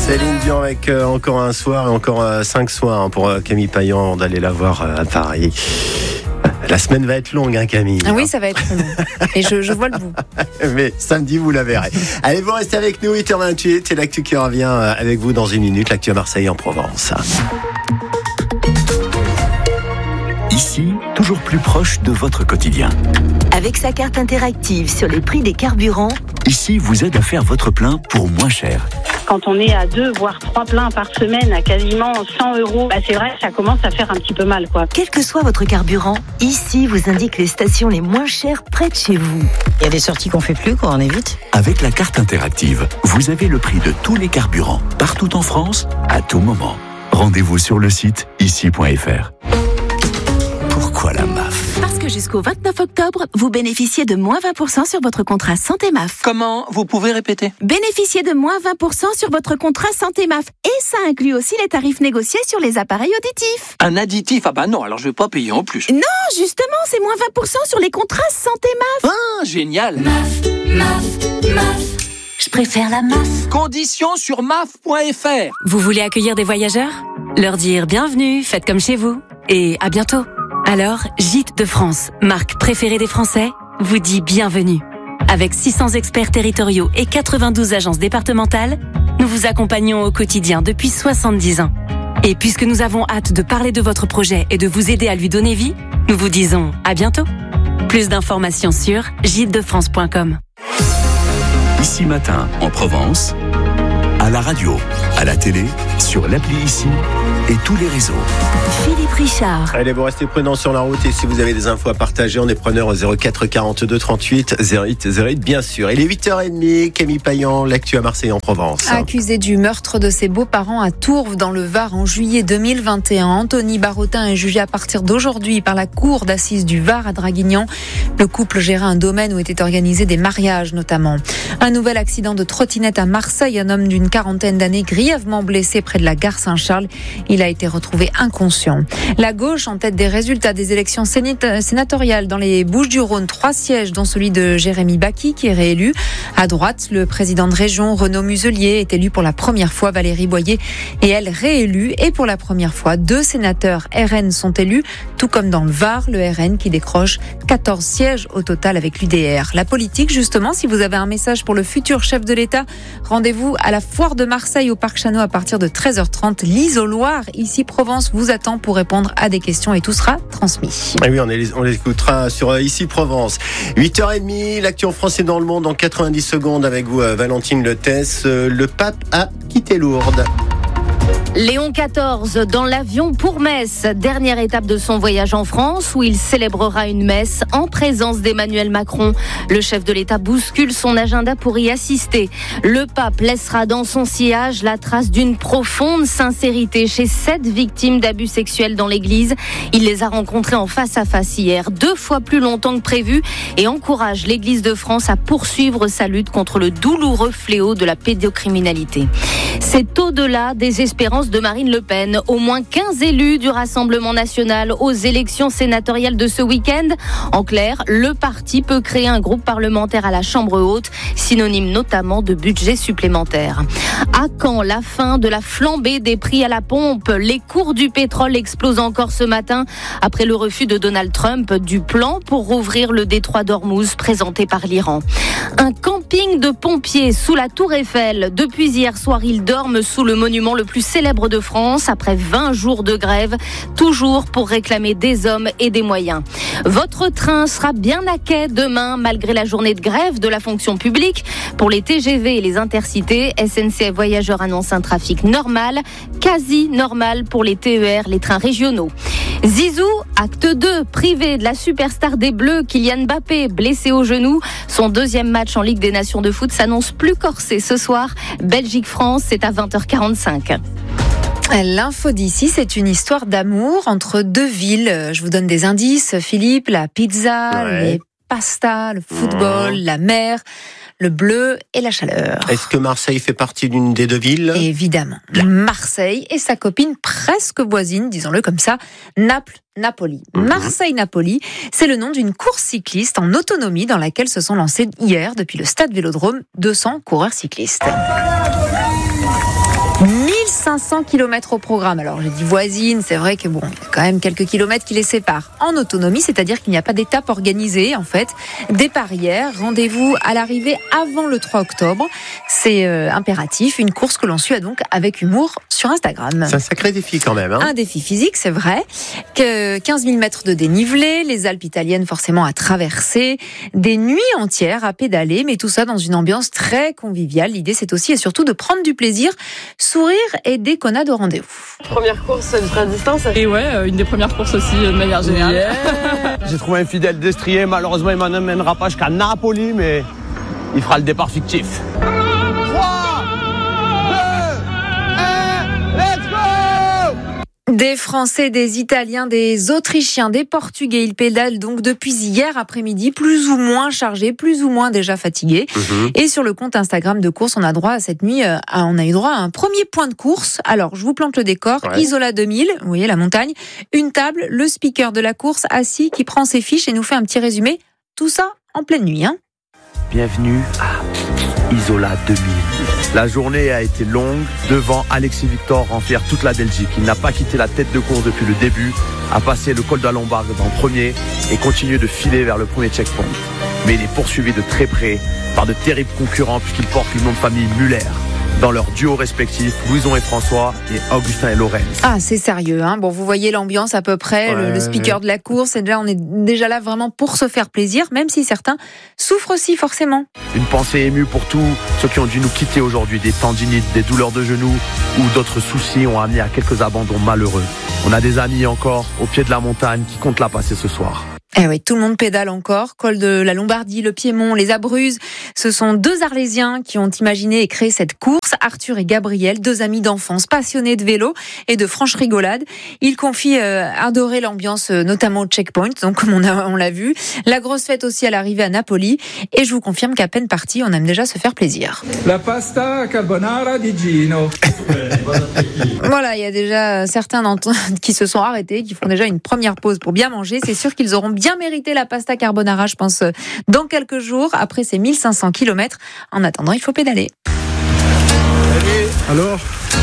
Céline Dion avec encore un soir et encore 5 soirs pour Camille Payan d'aller la voir à Paris. La semaine va être longue, hein, Camille. Ah oui, ça va être long. Et je vois le bout. Mais samedi, vous la verrez. Allez, vous restez avec nous, 8h28. C'est l'actu qui revient avec vous dans une minute. L'actu à Marseille en Provence. Ici, toujours plus proche de votre quotidien. Avec sa carte interactive sur les prix des carburants, Ici, vous aide à faire votre plein pour moins cher. Quand on est à 2 voire 3 pleins par semaine à quasiment 100 €, c'est vrai que ça commence à faire un petit peu mal, quoi. quel que soit votre carburant, ici vous indique les stations les moins chères près de chez vous. Il y a des sorties qu'on fait plus, on évite. Avec la carte interactive, vous avez le prix de tous les carburants, partout en France, à tout moment. Rendez-vous sur le site ici.fr. Pourquoi la MAF ? Parce que jusqu'au 29 octobre, vous bénéficiez de moins 20% sur votre contrat Santé MAF. Comment ? Vous pouvez répéter ? Bénéficiez de moins 20% sur votre contrat Santé MAF. Et ça inclut aussi les tarifs négociés sur les appareils auditifs. Un additif ? Ah bah non, alors je vais pas payer en plus. Non, justement, c'est moins 20% sur les contrats Santé MAF. Ah, génial ! Je préfère la MAF. Conditions sur maf.fr. Vous voulez accueillir des voyageurs ? Leur dire bienvenue, faites comme chez vous. Et à bientôt. Alors, Gîtes de France, marque préférée des Français, vous dit bienvenue. Avec 600 experts territoriaux et 92 agences départementales, nous vous accompagnons au quotidien depuis 70 ans. Et puisque nous avons hâte de parler de votre projet et de vous aider à lui donner vie, nous vous disons à bientôt. Plus d'informations sur gîtesdefrance.com. Ici matin, en Provence, à la radio, à la télé, sur l'appli Ici et tous les réseaux. Philippe Richard. Allez, vous restez prudents sur la route et si vous avez des infos à partager, on est preneur au 04 42 38 08 08, bien sûr. Il est 8h30, Camille Payan, l'actu à Marseille en Provence. Accusé du meurtre de ses beaux-parents à Tourves dans le Var en juillet 2021, Anthony Barotin est jugé à partir d'aujourd'hui par la cour d'assises du Var à Draguignan. Le couple gérait un domaine où étaient organisés des mariages notamment. Un nouvel accident de trottinette à Marseille, un homme d'une quarantaine d'années grièvement blessé près de la gare Saint-Charles. Il a été retrouvé inconscient. La gauche en tête des résultats des élections sénatoriales dans les Bouches-du-Rhône. 3 sièges, dont celui de Jérémy Bacchi qui est réélu. À droite, le président de région Renaud Muselier est élu pour la première fois. Valérie Boyer et elle réélue. Et pour la première fois, 2 sénateurs RN sont élus, tout comme dans le Var, le RN qui décroche 14 sièges au total avec l'UDR. La politique, justement, si vous avez un message pour le futur chef de l'État, rendez-vous à la Foire de Marseille au Parc Chano à partir de 13h30. L'Isoloir, ici Provence, vous attend pour répondre à des questions et tout sera transmis. Et oui, on les écoutera sur Ici Provence. 8h30, l'actu en France et dans le monde en 90 secondes avec vous, Valentine Letès. Le pape a quitté Lourdes. Léon XIV dans l'avion pour Metz, dernière étape de son voyage en France où il célébrera une messe en présence d'Emmanuel Macron. Le chef de l'État bouscule son agenda pour y assister. Le pape laissera dans son sillage la trace d'une profonde sincérité chez 7 victimes d'abus sexuels dans l'église. Il les a rencontrées en face à face hier, 2 fois plus longtemps que prévu, et encourage l'église de France à poursuivre sa lutte contre le douloureux fléau de la pédocriminalité. C'est au-delà des espérances de Marine Le Pen. Au moins 15 élus du Rassemblement national aux élections sénatoriales de ce week-end. En clair, le parti peut créer un groupe parlementaire à la Chambre haute, synonyme notamment de budget supplémentaire. À quand la fin de la flambée des prix à la pompe ? Les cours du pétrole explosent encore ce matin après le refus de Donald Trump du plan pour rouvrir le détroit d'Ormuz présenté par l'Iran. Un camping de pompiers sous la Tour Eiffel. Depuis hier soir, ils dorment sous le monument le plus célèbre de France après 20 jours de grève, toujours pour réclamer des hommes et des moyens. Votre train sera bien à quai demain, malgré la journée de grève de la fonction publique. Pour les TGV et les intercités, SNCF Voyageurs annonce un trafic normal, quasi normal pour les TER, les trains régionaux. Zizou, acte 2, privé de la superstar des Bleus, Kylian Mbappé, blessé au genou. Son 2e match en Ligue des Nations de foot s'annonce plus corsé ce soir. Belgique-France, c'est à 20h45. L'info d'ici, c'est une histoire d'amour entre 2 villes. Je vous donne des indices, Philippe, la pizza, les pastas, le football, la mer, le bleu et la chaleur. Est-ce que Marseille fait partie d'une des 2 villes ? Évidemment. Marseille et sa copine presque voisine, disons-le comme ça, Naples-Napoli. Marseille-Napoli, c'est le nom d'une course cycliste en autonomie dans laquelle se sont lancés hier, depuis le stade Vélodrome, 200 coureurs cyclistes. 1500 km au programme. Alors j'ai dit voisine, c'est vrai que bon, il y a quand même quelques kilomètres qui les séparent. En autonomie, c'est-à-dire qu'il n'y a pas d'étape organisée en fait. Départ hier, rendez-vous à l'arrivée avant le 3 octobre. C'est impératif, une course que l'on suit donc avec humour sur Instagram. C'est un sacré défi quand même. Un défi physique, c'est vrai. Que 15 000 mètres de dénivelé, les Alpes italiennes forcément à traverser, des nuits entières à pédaler, mais tout ça dans une ambiance très conviviale. L'idée, c'est aussi et surtout de prendre du plaisir, sourire et déconnade au rendez-vous. Première course ultra distance. Et ouais, une des premières courses aussi de manière générale. Yeah. J'ai trouvé un fidèle destrier, malheureusement il m'en amènera pas jusqu'à Napoli, mais il fera le départ fictif. 3, 2, 1, let's go! Des Français, des Italiens, des Autrichiens, des Portugais, ils pédalent donc depuis hier après-midi, plus ou moins chargés, plus ou moins déjà fatigués. Et sur le compte Instagram de course, on a droit à cette nuit, on a eu droit à un premier point de course. Alors, je vous plante le décor. Ouais. Isola 2000, vous voyez la montagne, une table, le speaker de la course assis qui prend ses fiches et nous fait un petit résumé. Tout ça en pleine nuit, hein. Bienvenue à Isola 2000. La journée a été longue. Devant, Alexis Victor rend fier toute la Belgique. Il n'a pas quitté la tête de course depuis le début, a passé le col de la Lombarde en premier et continue de filer vers le premier checkpoint. Mais il est poursuivi de très près par de terribles concurrents puisqu'il porte le nom de famille Muller. Dans leurs duos respectifs, Louison et François et Augustin et Lorenz. Ah, c'est sérieux, hein. Bon, vous voyez l'ambiance à peu près, le speaker de la course, on est déjà là vraiment pour se faire plaisir, même si certains souffrent aussi forcément. Une pensée émue pour tous ceux qui ont dû nous quitter aujourd'hui, des tendinites, des douleurs de genoux ou d'autres soucis ont amené à quelques abandons malheureux. On a des amis encore au pied de la montagne qui comptent la passer ce soir. Eh oui, tout le monde pédale encore. Col de la Lombardie, le Piémont, les Abruzzes. Ce sont deux Arlésiens qui ont imaginé et créé cette course. Arthur et Gabriel, deux amis d'enfance passionnés de vélo et de franche rigolade. Ils confient adorer l'ambiance, notamment au checkpoint, donc comme on l'a vu. La grosse fête aussi à l'arrivée à Napoli. Et je vous confirme qu'à peine parti, on aime déjà se faire plaisir. La pasta carbonara di Gino. Voilà, il y a déjà certains qui se sont arrêtés, qui font déjà une première pause pour bien manger. C'est sûr qu'ils auront bien mérité la pasta carbonara, je pense, dans quelques jours, après ces 1500 km. En attendant, il faut pédaler. Alors ?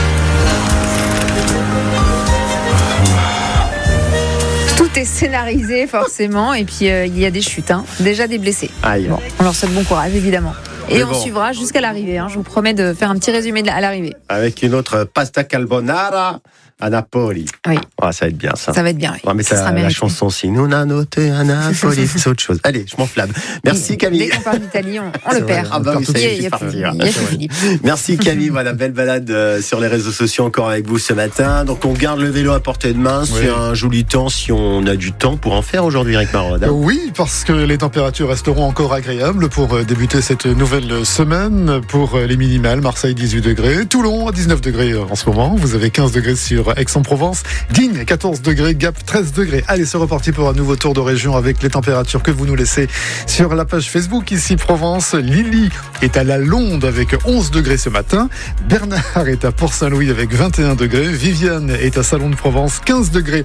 Tout est scénarisé, forcément, et puis il y a des chutes, hein. Déjà des blessés. Bon, on leur souhaite bon courage, évidemment. Et on suivra jusqu'à l'arrivée, hein. Je vous promets de faire un petit résumé à l'arrivée. Avec une autre pasta carbonara à Napoli. Oui. Ah, ça va être bien, ça. Ça va être bien, oui. Ouais, mais ça la chanson aussi. Nous, on a noté à Napoli. C'est autre chose. Allez, je m'enflamme. Merci, Camille. Dès qu'on parle d'Italie, on le perd. Ah bah oui, ça y est, il y a Philippe. Merci, Camille. Voilà, belle balade sur les réseaux sociaux encore avec vous ce matin. Donc, on garde le vélo à portée de main. C'est un joli temps si on a du temps pour en faire aujourd'hui, Eric Marod. Oui, parce que les températures resteront encore agréables pour débuter cette nouvelle semaine. Pour les minimales, Marseille 18 degrés, Toulon à 19 degrés en ce moment. Vous avez 15 degrés sur Aix-en-Provence, Digne 14 degrés, Gap 13 degrés. Allez, c'est reparti pour un nouveau tour de région avec les températures que vous nous laissez sur la page Facebook ici Provence. Lily est à la Londe avec 11 degrés ce matin. Bernard est à Port-Saint-Louis avec 21 degrés. Viviane est à Salon de Provence, 15 degrés.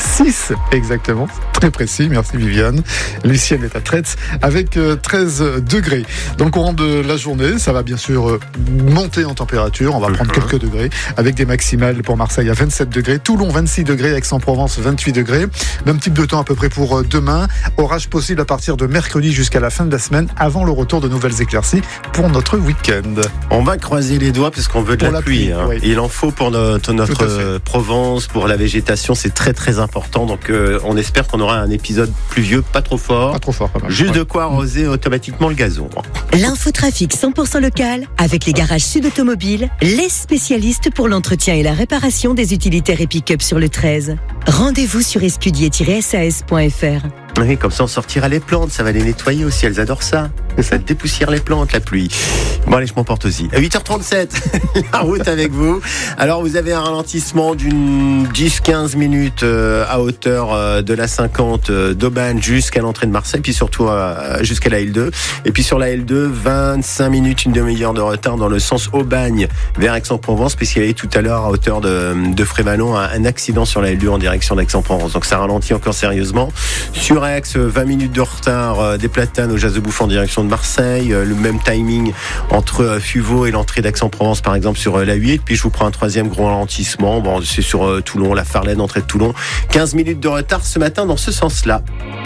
6 exactement, très précis, merci Viviane. Lucienne est à Traite avec 13 degrés. Dans le courant de la journée, ça va bien sûr monter en température, on va prendre quelques degrés avec des maximales pour Marseille à 27 degrés, Toulon 26 degrés, Aix-en-Provence 28 degrés. Même type de temps à peu près pour demain, orage possible à partir de mercredi jusqu'à la fin de la semaine avant le retour de nouvelles éclaircies pour notre week-end. On va croiser les doigts parce qu'on veut de la pluie. Hein. Oui. Il en faut pour notre Provence, pour la végétation, c'est très très important. Donc on espère qu'on aura un épisode pluvieux, pas trop fort. Pas trop fort, pas mal. Juste de quoi arroser automatiquement le gazon. L'infotrafic 100% local avec les garages Sud Automobile, les spécialistes pour l'entretien et la réparation des utilitaires et pick-up sur le 13. Rendez-vous sur escudier-sas.fr. Oui, comme ça on sortira les plantes, ça va les nettoyer aussi, elles adorent ça. Ça dépoussière les plantes, la pluie. Bon allez, je m'emporte aussi. À 8h37, la route avec vous. Alors vous avez un ralentissement d'une 10-15 minutes à hauteur de la 50 d'Aubagne jusqu'à l'entrée de Marseille, puis surtout jusqu'à la L2. Et puis sur la L2, 25 minutes, une demi-heure de retard dans le sens Aubagne vers Aix-en-Provence, puisqu'il y avait tout à l'heure à hauteur de Frévalon un accident sur la L2 en direction d'Aix-en-Provence. Donc ça ralentit encore sérieusement. Sur Aix, 20 minutes de retard des Platanes au Jazz de Bouffe en direction Marseille, le même timing entre Fuveau et l'entrée d'Aix-en-Provence par exemple sur la 8. Puis je vous prends un troisième gros ralentissement, c'est sur Toulon, la Farlène, entrée de Toulon. 15 minutes de retard ce matin dans ce sens-là.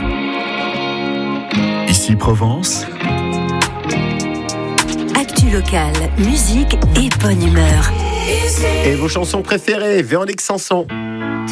Ici Provence. Actu locale, musique et bonne humeur. Et vos chansons préférées, Véronique Sanson.